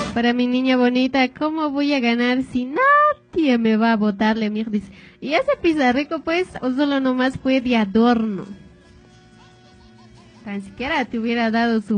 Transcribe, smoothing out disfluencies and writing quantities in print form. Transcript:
Para mi niña bonita, ¿cómo voy a ganar si nadie me va a votarle? Mi hija dice, ¿y ese pizarrico pues o solo nomás fue de adorno? Tan siquiera te hubiera dado su